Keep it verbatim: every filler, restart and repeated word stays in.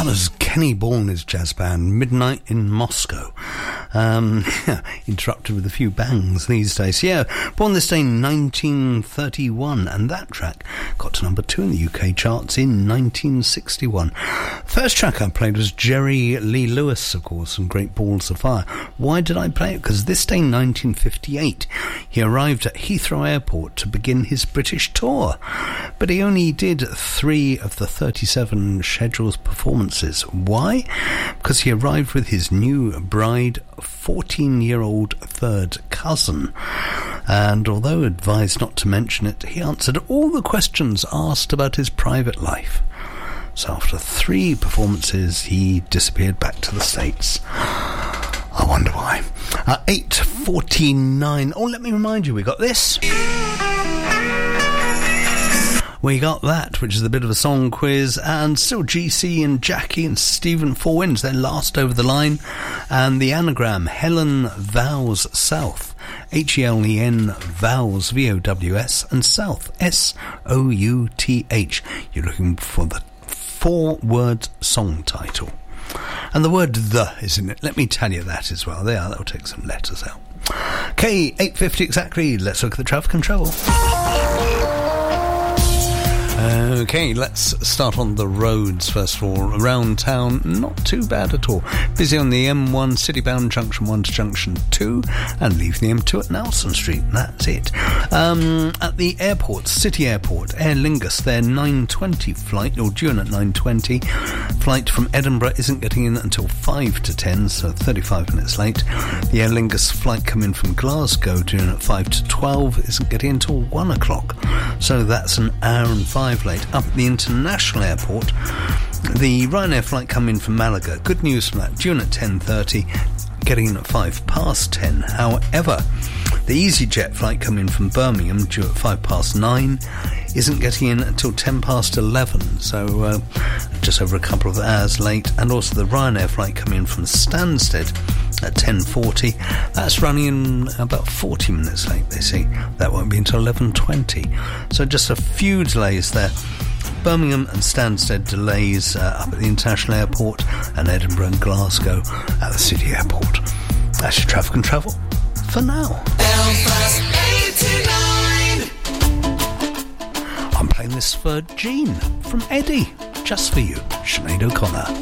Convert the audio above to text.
That was Kenny Ball's jazz band, Midnight in Moscow. Um, interrupted with a few bangs these days. Yeah, born this day in nineteen thirty-one, and that track got to number two in the U K charts in nineteen sixty-one. First track I played was Jerry Lee Lewis, of course, and Great Balls of Fire. Why did I play it? Because this day in nineteen fifty-eight, he arrived at Heathrow Airport to begin his British tour, but he only did three of the thirty-seven scheduled performances. Why? Because he arrived with his new bride, fourteen-year-old third cousin, and although advised not to mention it, he answered all the questions asked about his private life. So after three performances, he disappeared back to the States. I wonder why. Uh, eight forty-nine. Oh, let me remind you, we got this. We got that, which is a bit of a song quiz, and still G C and Jackie and Stephen Four Winds, they're last over the line, and the anagram, Helen Vows South, H E L E N Vows, V O W S, and South, S O U T H. You're looking for the four-word song title. And the word the is in it. Let me tell you that as well. There, that'll take some letters out. Okay, eight fifty exactly. Let's look at the traffic and travel. Okay, let's start on the roads first of all. Around town, not too bad at all. Busy on the M one, city-bound junction one to junction two, and leave the M two at Nelson Street. That's it. Um, at the airport, City Airport, Aer Lingus, their nine twenty flight, or due in at nine twenty. Flight from Edinburgh isn't getting in until five to ten, so thirty-five minutes late. The Aer Lingus flight coming from Glasgow, due in at five to twelve, isn't getting in until one o'clock. So that's an hour and five late. Up at the international airport, the Ryanair flight coming from Malaga, good news from that, due in at ten thirty, getting in at five past ten. However, the EasyJet flight coming from Birmingham, due at five past nine, isn't getting in until ten past eleven, so uh, just over a couple of hours late. And also the Ryanair flight coming in from Stansted at ten forty, that's running in about forty minutes late, they see. That won't be until eleven twenty, so just a few delays there. Birmingham and Stansted delays uh, up at the international airport, and Edinburgh and Glasgow at the city airport. That's your traffic and travel for now. Belfast eighty-nine. I'm playing this for Jean from Eddie, just for you, Sinead O'Connor.